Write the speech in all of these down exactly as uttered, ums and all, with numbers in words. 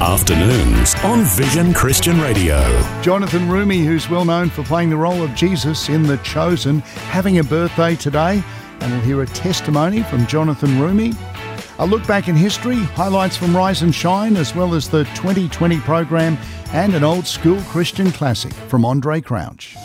Afternoons on Vision Christian Radio. Jonathan Roumie, who's well known for playing the role of Jesus in The Chosen, having a birthday today, and we'll hear a testimony from Jonathan Roumie. A look back in history, highlights from Rise and Shine, as well as the twenty twenty program, and an old school Christian classic from Andre Crouch.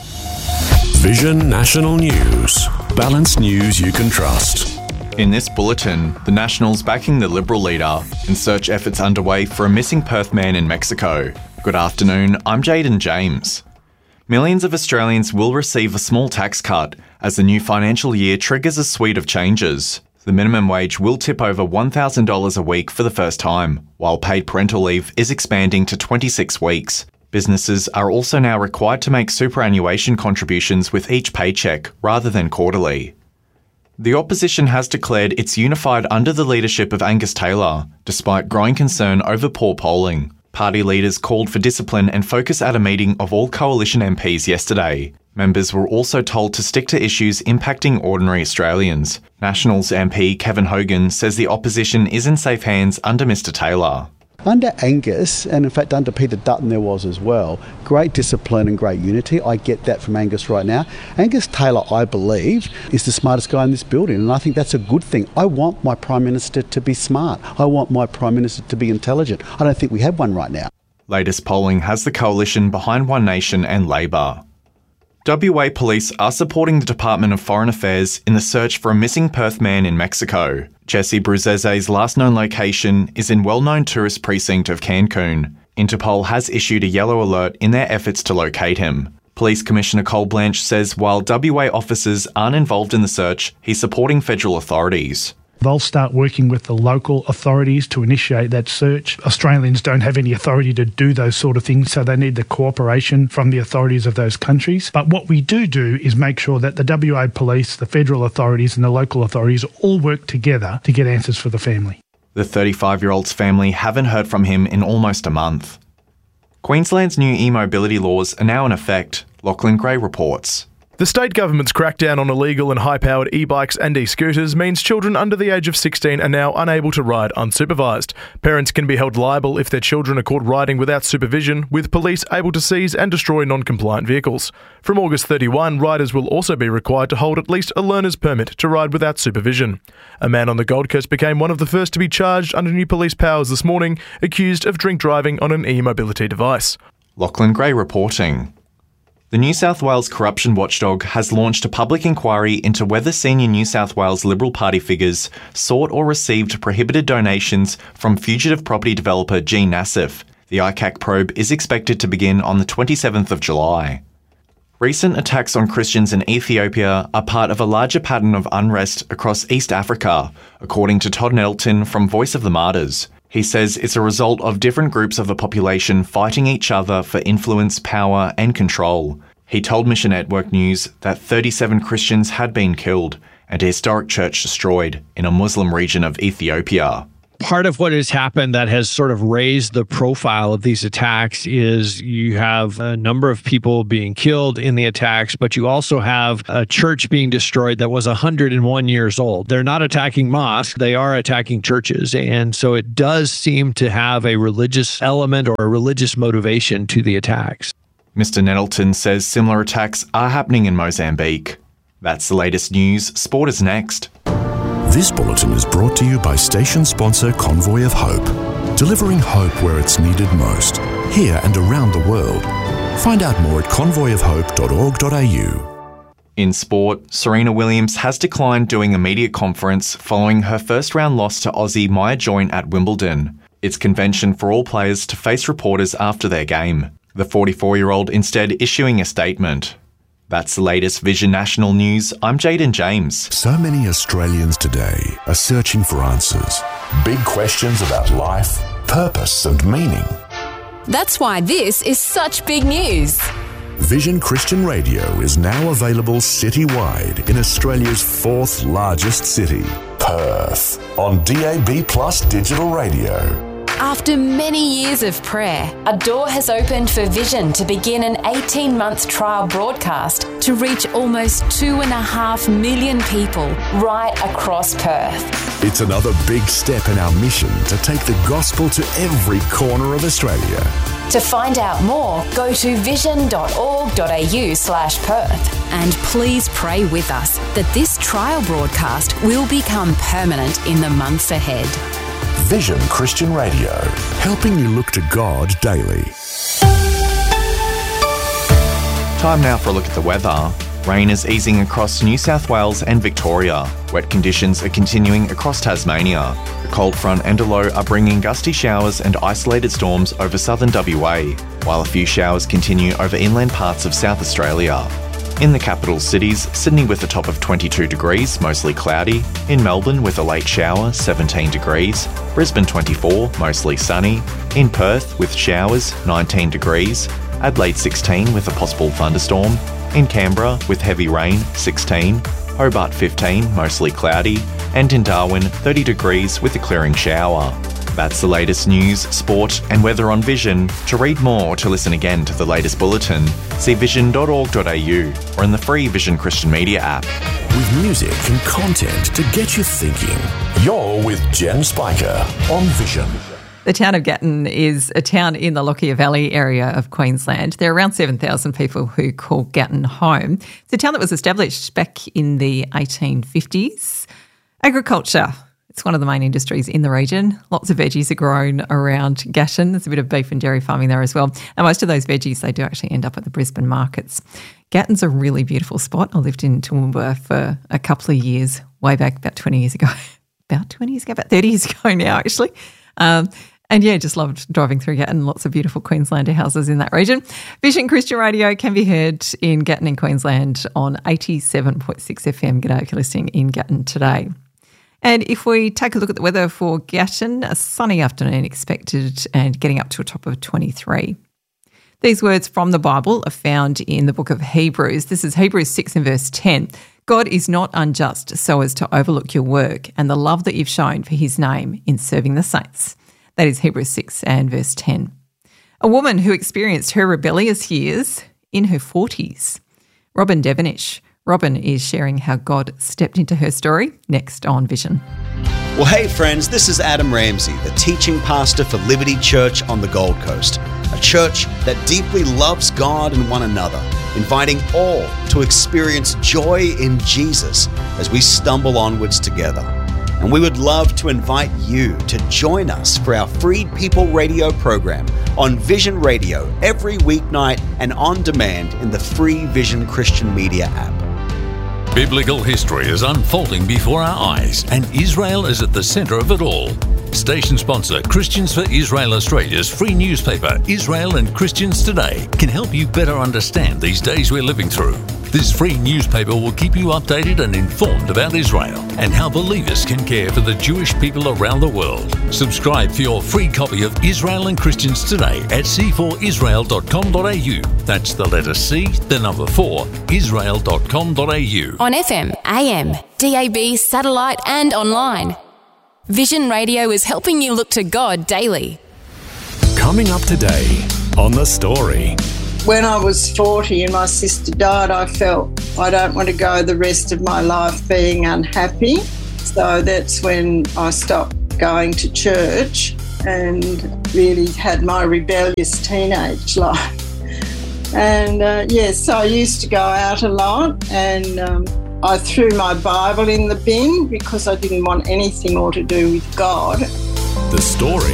Vision National News. Balanced news you can trust. In this bulletin, the Nationals backing the Liberal leader and search efforts underway for a missing Perth man in Mexico. Good afternoon, I'm Jaden James. Millions of Australians will receive a small tax cut as the new financial year triggers a suite of changes. The minimum wage will tip over one thousand dollars a week for the first time, while paid parental leave is expanding to twenty-six weeks. Businesses are also now required to make superannuation contributions with each paycheck rather than quarterly. The opposition has declared it's unified under the leadership of Angus Taylor, despite growing concern over poor polling. Party leaders called for discipline and focus at a meeting of all coalition M Ps yesterday. Members were also told to stick to issues impacting ordinary Australians. Nationals M P Kevin Hogan says the opposition is in safe hands under Mr Taylor. Under Angus, and in fact under Peter Dutton there was as well, great discipline and great unity. I get that from Angus right now. Angus Taylor, I believe, is the smartest guy in this building, and I think that's a good thing. I want my Prime Minister to be smart. I want my Prime Minister to be intelligent. I don't think we have one right now. Latest polling has the coalition behind One Nation and Labor. W A Police are supporting the Department of Foreign Affairs in the search for a missing Perth man in Mexico. Jesse Bruzese's last known location is in well-known tourist precinct of Cancun. Interpol has issued a yellow alert in their efforts to locate him. Police Commissioner Cole Blanche says while W A officers aren't involved in the search, he's supporting federal authorities. They'll start working with the local authorities to initiate that search. Australians don't have any authority to do those sort of things, so they need the cooperation from the authorities of those countries. But what we do do is make sure that the W A Police, the federal authorities and the local authorities all work together to get answers for the family. The thirty-five-year-old's family haven't heard from him in almost a month. Queensland's new e-mobility laws are now in effect. Lachlan Gray reports. The state government's crackdown on illegal and high-powered e-bikes and e-scooters means children under the age of sixteen are now unable to ride unsupervised. Parents can be held liable if their children are caught riding without supervision, with police able to seize and destroy non-compliant vehicles. From August thirty-first, riders will also be required to hold at least a learner's permit to ride without supervision. A man on the Gold Coast became one of the first to be charged under new police powers this morning, accused of drink driving on an e-mobility device. Lachlan Gray reporting. The New South Wales Corruption Watchdog has launched a public inquiry into whether senior New South Wales Liberal Party figures sought or received prohibited donations from fugitive property developer Gene Nassif. The I C A C probe is expected to begin on the twenty-seventh of July. Recent attacks on Christians in Ethiopia are part of a larger pattern of unrest across East Africa, according to Todd Nettleton from Voice of the Martyrs. He says it's a result of different groups of the population fighting each other for influence, power and control. He told Mission Network News that thirty-seven Christians had been killed and a historic church destroyed in a Muslim region of Ethiopia. Part of what has happened that has sort of raised the profile of these attacks is you have a number of people being killed in the attacks, but you also have a church being destroyed that was one hundred one years old. They're not attacking mosques, they are attacking churches. And so it does seem to have a religious element or a religious motivation to the attacks. Mister Nettleton says similar attacks are happening in Mozambique. That's the latest news. Sport is next. This bulletin is brought to you by station sponsor Convoy of Hope, delivering hope where it's needed most, here and around the world. Find out more at convoy of hope dot org dot a u. In sport, Serena Williams has declined doing a media conference following her first round loss to Aussie Maya Joint at Wimbledon. It's convention for all players to face reporters after their game. The forty-four-year-old instead issuing a statement. That's the latest Vision National News. I'm Jaden James. So many Australians today are searching for answers. Big questions about life, purpose and meaning. That's why this is such big news. Vision Christian Radio is now available citywide in Australia's fourth largest city, Perth, on D A B Plus digital radio. After many years of prayer, a door has opened for Vision to begin an eighteen-month trial broadcast to reach almost two and a half million people right across Perth. It's another big step in our mission to take the gospel to every corner of Australia. To find out more, go to vision.org.au slash Perth. And please pray with us that this trial broadcast will become permanent in the months ahead. Vision Christian Radio, helping you look to God daily. Time now for a look at the weather. Rain is easing across New South Wales and Victoria. Wet conditions are continuing across Tasmania. The cold front and a low are bringing gusty showers and isolated storms over southern W A, while a few showers continue over inland parts of South Australia. In the capital cities, Sydney with a top of twenty-two degrees, mostly cloudy. In Melbourne with a late shower, seventeen degrees. Brisbane twenty-four, mostly sunny. In Perth with showers, nineteen degrees. Adelaide sixteen with a possible thunderstorm. In Canberra with heavy rain, sixteen. Hobart fifteen, mostly cloudy. And in Darwin, thirty degrees with a clearing shower. That's the latest news, sport and weather on Vision. To read more or to listen again to the latest bulletin, see vision dot org dot a u or in the free Vision Christian Media app. With music and content to get you thinking, you're with Jen Spiker on Vision. The town of Gatton is a town in the Lockyer Valley area of Queensland. There are around seven thousand people who call Gatton home. It's a town that was established back in the eighteen fifties. Agriculture. It's one of the main industries in the region. Lots of veggies are grown around Gatton. There's a bit of beef and dairy farming there as well. And most of those veggies, they do actually end up at the Brisbane markets. Gatton's a really beautiful spot. I lived in Toowoomba for a couple of years, way back about twenty years ago. about twenty years ago, about thirty years ago now, actually. Um, and yeah, just loved driving through Gatton. Lots of beautiful Queenslander houses in that region. Vision Christian Radio can be heard in Gatton in Queensland on eighty-seven point six F M. G'day if you're listening in Gatton today. And if we take a look at the weather for Gatton, a sunny afternoon expected and getting up to a top of twenty-three. These words from the Bible are found in the book of Hebrews. This is Hebrews six and verse ten. God is not unjust so as to overlook your work and the love that you've shown for his name in serving the saints. That is Hebrews six and verse ten. A woman who experienced her rebellious years in her forties. Robin Devonish. Robin is sharing how God stepped into her story next on Vision. Well, hey friends, this is Adam Ramsey, the teaching pastor for Liberty Church on the Gold Coast, a church that deeply loves God and one another, inviting all to experience joy in Jesus as we stumble onwards together. And we would love to invite you to join us for our Freed People radio program on Vision Radio every weeknight and on demand in the free Vision Christian Media app. Biblical history is unfolding before our eyes, and Israel is at the centre of it all. Station sponsor Christians for Israel Australia's free newspaper, Israel and Christians Today, can help you better understand these days we're living through. This free newspaper will keep you updated and informed about Israel and how believers can care for the Jewish people around the world. Subscribe for your free copy of Israel and Christians Today at c four israel dot com dot a u. That's the letter C, the number four, israel dot com dot a u. On F M, A M, D A B, satellite and online. Vision Radio is helping you look to God daily. Coming up today on The Story. When I was forty and my sister died, I felt I don't want to go the rest of my life being unhappy. So that's when I stopped going to church and really had my rebellious teenage life. And uh, yes, so I used to go out a lot, and um, I threw my Bible in the bin because I didn't want anything more to do with God. The Story.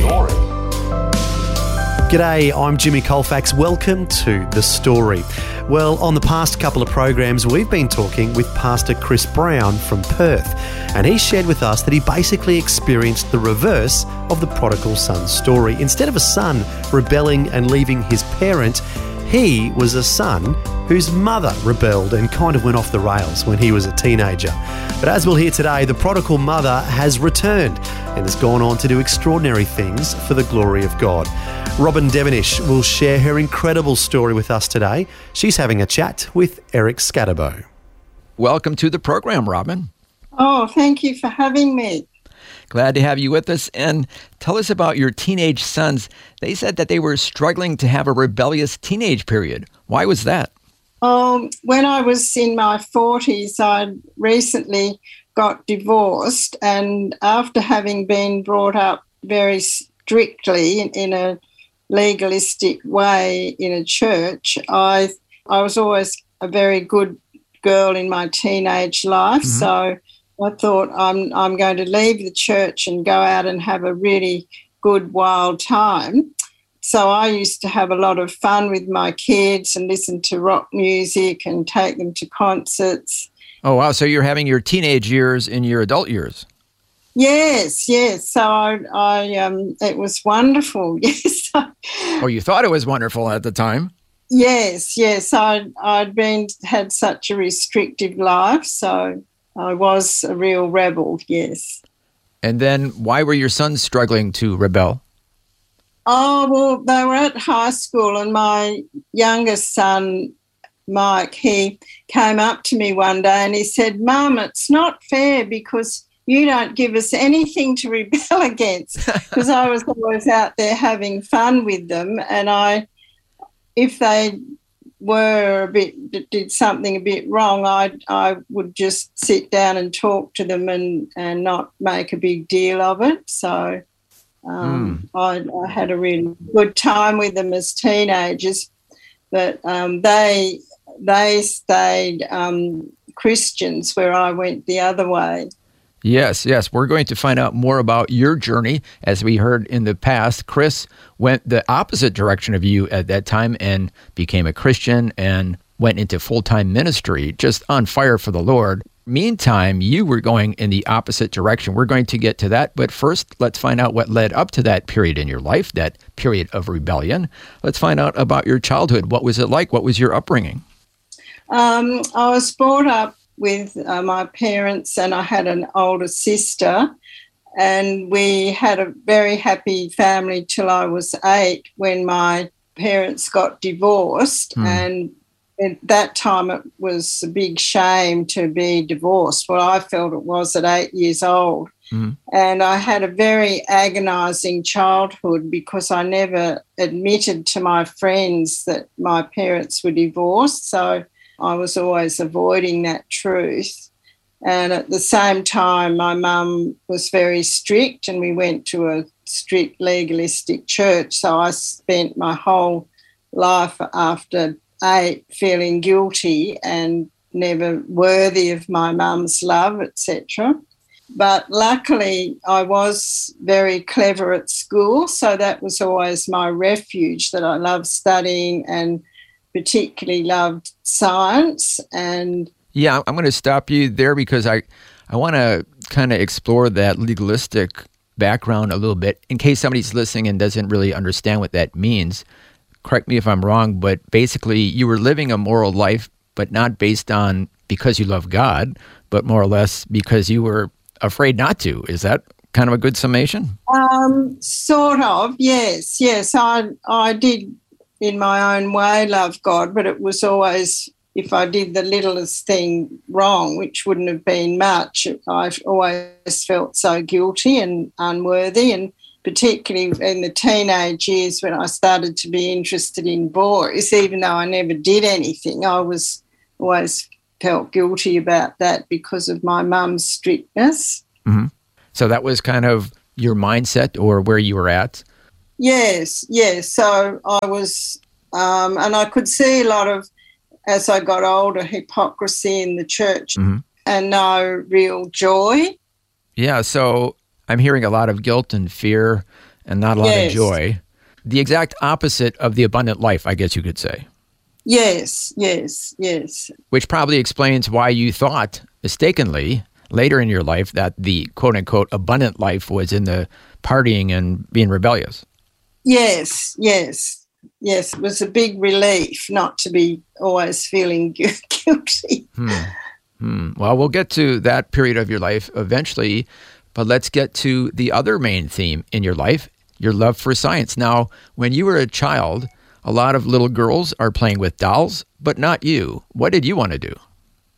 G'day, I'm Jimmy Colfax. Welcome to The Story. Well, on the past couple of programs, we've been talking with Pastor Chris Brown from Perth, and he shared with us that he basically experienced the reverse of the prodigal son story. Instead of a son rebelling and leaving his parent, he was a son whose mother rebelled and kind of went off the rails when he was a teenager. But as we'll hear today, the prodigal mother has returned and has gone on to do extraordinary things for the glory of God. Robin Devonish will share her incredible story with us today. She's having a chat with Eric Scatterbo. Welcome to the program, Robin. Oh, thank you for having me. Glad to have you with us. And tell us about your teenage sons. They said that they were struggling to have a rebellious teenage period. Why was that? Um, when I was in my forties, I recently got divorced, and after having been brought up very strictly in, in a legalistic way in a church, I I was always a very good girl in my teenage life. Mm-hmm. So I thought I'm I'm going to leave the church and go out and have a really good wild time. So I used to have a lot of fun with my kids and listen to rock music and take them to concerts. Oh, wow. So you're having your teenage years in your adult years. Yes, yes. So I, I um, it was wonderful, yes. Oh, you thought it was wonderful at the time? Yes, yes. I'd, I'd been had such a restrictive life, so I was a real rebel, yes. And then why were your sons struggling to rebel? Oh, well, they were at high school, and my youngest son, Mike, he came up to me one day and he said, Mum, it's not fair because you don't give us anything to rebel against, because I was always out there having fun with them, and I, if they were a bit, did something a bit wrong, I I would just sit down and talk to them and, and not make a big deal of it. So um, mm. I, I had a really good time with them as teenagers, but um, they they stayed um, Christians where I went the other way. Yes, yes. We're going to find out more about your journey. As we heard in the past, Chris went the opposite direction of you at that time and became a Christian and went into full-time ministry, just on fire for the Lord. Meantime, you were going in the opposite direction. We're going to get to that, but first, let's find out what led up to that period in your life, that period of rebellion. Let's find out about your childhood. What was it like? What was your upbringing? Um, I was brought up with uh, my parents, and I had an older sister, and we had a very happy family till I was eight when my parents got divorced. Mm. And at that time it was a big shame to be divorced. Well, I felt it was at eight years old. Mm. And I had a very agonising childhood because I never admitted to my friends that my parents were divorced. So I was always avoiding that truth. And at the same time, my mum was very strict, and we went to a strict legalistic church. So I spent my whole life after eight feeling guilty and never worthy of my mum's love, et cetera. But luckily, I was very clever at school, so that was always my refuge, that I loved studying and particularly loved science. And yeah, I'm going to stop you there because I, I want to kind of explore that legalistic background a little bit in case somebody's listening and doesn't really understand what that means. Correct me if I'm wrong, but basically you were living a moral life, but not based on because you love God, but more or less because you were afraid not to. Is that kind of a good summation? Um, sort of, yes, yes. I I did in my own way love God, but it was always, if I did the littlest thing wrong, which wouldn't have been much, I always felt so guilty and unworthy, and particularly in the teenage years when I started to be interested in boys, even though I never did anything, I was always felt guilty about that because of my mum's strictness. Mm-hmm. So that was kind of your mindset or where you were at? Yes, yes. So I was, um, and I could see a lot of, as I got older, hypocrisy in the church, mm-hmm. and no real joy. Yeah, so I'm hearing a lot of guilt and fear and not a lot yes. of joy. The exact opposite of the abundant life, I guess you could say. Yes, yes, yes. Which probably explains why you thought, mistakenly, later in your life, that the quote-unquote abundant life was in the partying and being rebellious. Yes, yes, yes. It was a big relief not to be always feeling guilty. Hmm. Hmm. Well, we'll get to that period of your life eventually, but let's get to the other main theme in your life, your love for science. Now, when you were a child, a lot of little girls are playing with dolls, but not you. What did you want to do?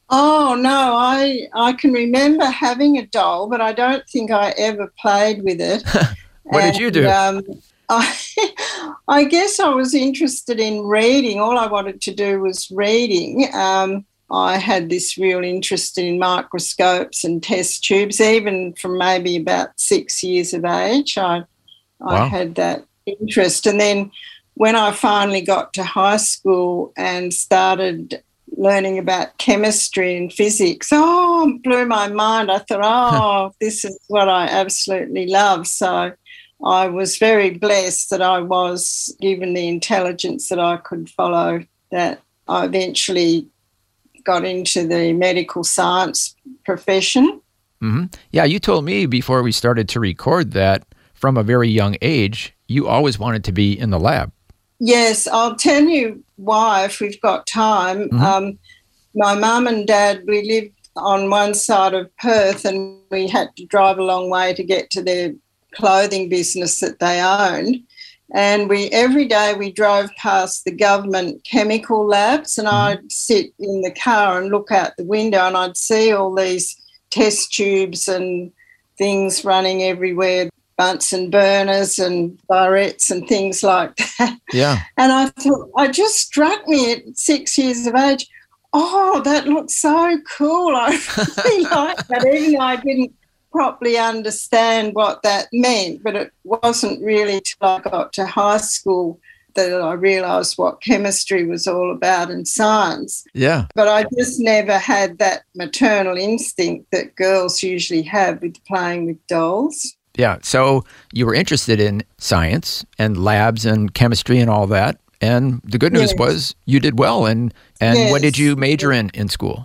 Oh, no, I I can remember having a doll, but I don't think I ever played with it. What and, did you do? Um, I, I guess I was interested in reading. All I wanted to do was reading. Um, I had this real interest in microscopes and test tubes, even from maybe about six years of age. I, I Wow. had that interest. And then when I finally got to high school and started learning about chemistry and physics, oh, it blew my mind. I thought, oh, this is what I absolutely love. So I was very blessed that I was given the intelligence that I could follow that. I eventually got into the medical science profession. hmm Yeah, you told me before we started to record that from a very young age, you always wanted to be in the lab. Yes, I'll tell you why if we've got time. Mhm. Um, my mum and dad, we lived on one side of Perth and we had to drive a long way to get to their clothing business that they owned. And we every day we drove past the government chemical labs and I'd sit in the car and look out the window and I'd see all these test tubes and things running everywhere, Bunsen burners and barrettes and things like that. Yeah. And I thought, it just struck me at six years of age, oh, that looks so cool. I really like that, even though I didn't properly understand what that meant, but it wasn't really till I got to high school that I realised what chemistry was all about and science. Yeah. But I just never had that maternal instinct that girls usually have with playing with dolls. Yeah. So you were interested in science and labs and chemistry and all that. And the good news Yes. was you did well. And, and Yes. what did you major in in school?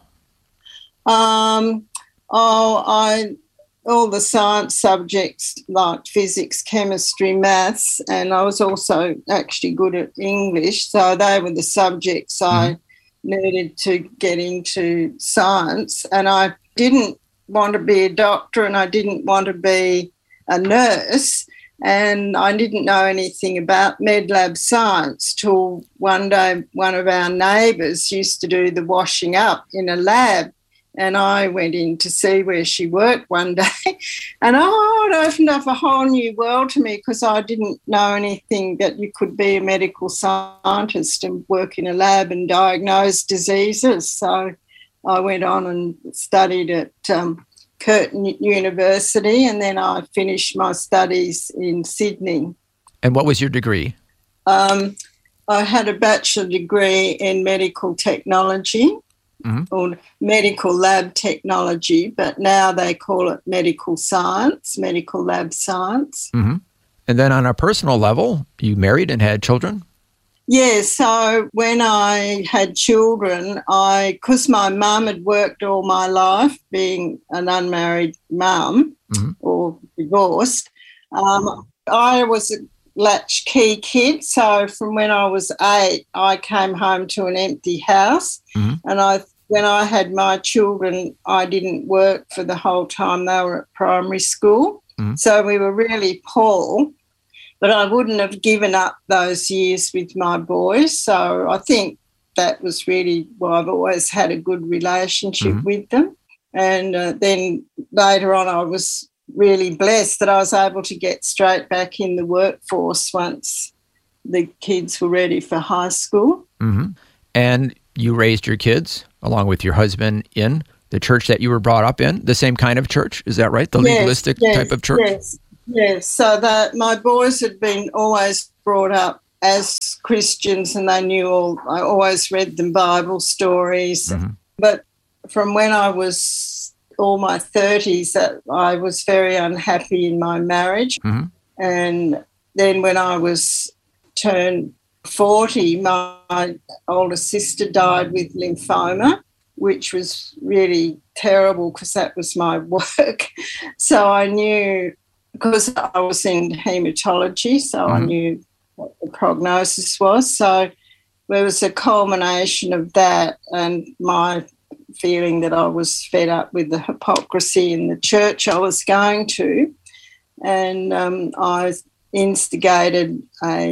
Um, oh, I all the science subjects like physics, chemistry, maths, and I was also actually good at English. So they were the subjects I needed to get into science. And I didn't want to be a doctor and I didn't want to be a nurse. And I didn't know anything about medlab science till one day one of our neighbours used to do the washing up in a lab. And I went in to see where she worked one day. And, oh, it opened up a whole new world to me because I didn't know anything that you could be a medical scientist and work in a lab and diagnose diseases. So I went on and studied at um, Curtin University and then I finished my studies in Sydney. And what was your degree? Um, I had a bachelor degree in medical technology. Mm-hmm. Called medical lab technology, but now they call it medical science, medical lab science. Mm-hmm. And then on a personal level, you married and had children? Yeah, so when I had children, I, because my mum had worked all my life being an unmarried mum mm-hmm. or divorced, um, I was a latchkey kid. So from when I was eight, I came home to an empty house mm-hmm. and I when I had my children, I didn't work for the whole time they were at primary school. Mm-hmm. So we were really poor, but I wouldn't have given up those years with my boys. So I think that was really why I've always had a good relationship mm-hmm. with them. And uh, then later on I was really blessed that I was able to get straight back in the workforce once the kids were ready for high school. Mm-hmm. And you raised your kids along with your husband in the church that you were brought up in, the same kind of church, is that right? The yes, legalistic yes, type of church? Yes, yes. So that my boys had been always brought up as Christians and they knew all, I always read them Bible stories. Mm-hmm. But from when I was all my thirties, that I was very unhappy in my marriage. Mm-hmm. And then when I was turned forty, my older sister died with lymphoma, which was really terrible because that was my work. So I knew, because I was in haematology, so mm-hmm. I knew what the prognosis was. So there was a culmination of that and my feeling that I was fed up with the hypocrisy in the church I was going to. And um, I instigated a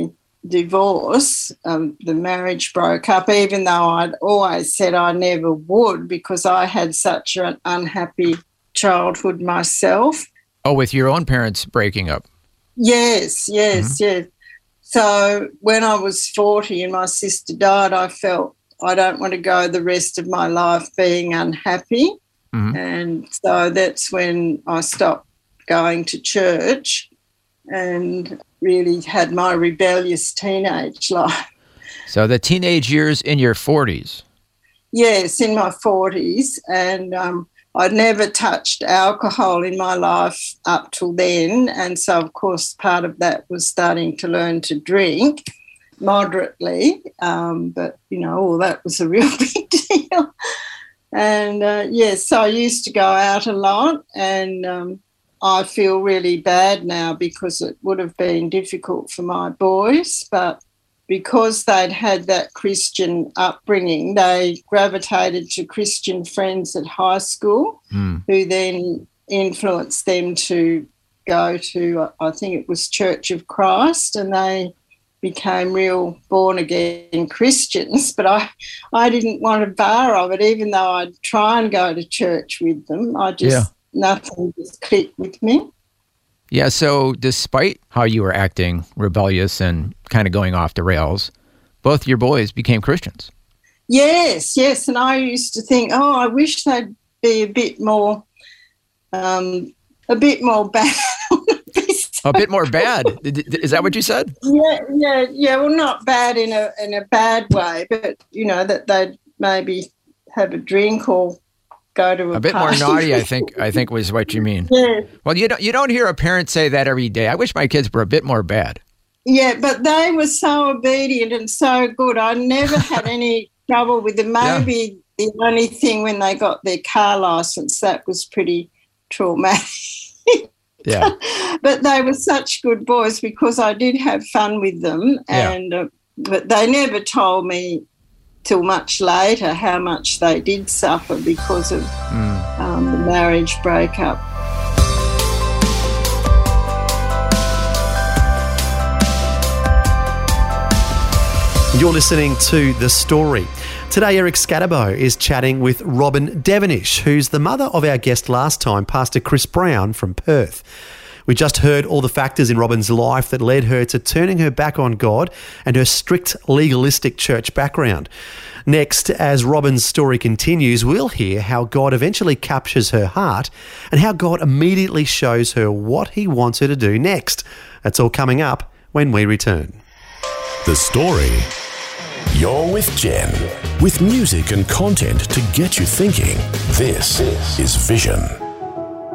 divorce, um, the marriage broke up, even though I'd always said I never would because I had such an unhappy childhood myself. Oh, with your own parents breaking up? Yes, yes, mm-hmm. yes. So when I was forty and my sister died, I felt I don't want to go the rest of my life being unhappy. Mm-hmm. And so that's when I stopped going to church and really had my rebellious teenage life. So the teenage years in your forties? Yes, in my forties. And um, I'd never touched alcohol in my life up till then. And so, of course, part of that was starting to learn to drink moderately. Um, but, you know, all that was a real big deal. And, uh, yes, so I used to go out a lot and um, I feel really bad now because it would have been difficult for my boys, but because they'd had that Christian upbringing, they gravitated to Christian friends at high school mm. who then influenced them to go to, I think it was Church of Christ, and they became real born-again Christians. But I, I didn't want a bar of it, even though I'd try and go to church with them. I just... Yeah. Nothing just clicked with me. Yeah, so despite how you were acting rebellious and kind of going off the rails, both your boys became Christians. Yes, yes, and I used to think, oh, I wish they'd be a bit more, um, a bit more bad. A bit more bad? Is that what you said? Yeah, yeah, yeah. Well, not bad in a in a bad way, but, you know, that they'd maybe have a drink or go to a, a bit party. More naughty, I think. I think was what you mean. Yeah. Well, you don't you don't hear a parent say that every day. I wish my kids were a bit more bad. Yeah, but they were so obedient and so good. I never had any trouble with them. Maybe yeah. the only thing when they got their car license, that was pretty traumatic. Yeah. But they were such good boys because I did have fun with them, and yeah. uh, but they never told me till much later how much they did suffer because of mm. um, the marriage breakup. You're listening to The Story. Today, Eric Scatterbo is chatting with Robin Devonish, who's the mother of our guest last time, Pastor Chris Brown from Perth. We just heard all the factors in Robin's life that led her to turning her back on God and her strict legalistic church background. Next, as Robin's story continues, we'll hear how God eventually captures her heart and how God immediately shows her what he wants her to do next. That's all coming up when we return. The Story. You're with Jen. With music and content to get you thinking. This is Vision.